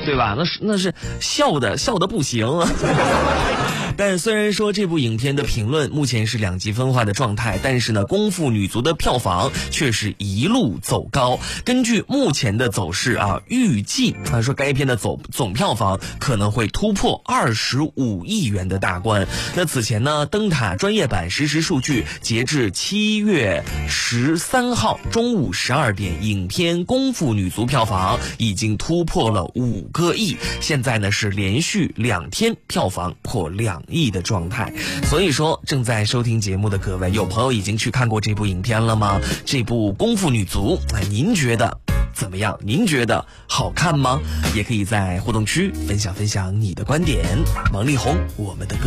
对吧？那是笑的不行。但虽然说这部影片的评论目前是两极分化的状态，但是呢，《功夫女足》的票房却是一路走高。根据目前的走势啊，预计说该片的总票房可能会突破25亿元的大关。那此前呢，灯塔专业版实时数据，截至7月13号中午12点，影片《功夫女足》票房已经突破了5个亿，现在呢是连续2天票房破2亿的状态。所以说，正在收听节目的各位，有朋友已经去看过这部影片了吗？这部《功夫女足》，您觉得怎么样？您觉得好看吗？也可以在互动区分享你的观点。王力宏，我们的歌。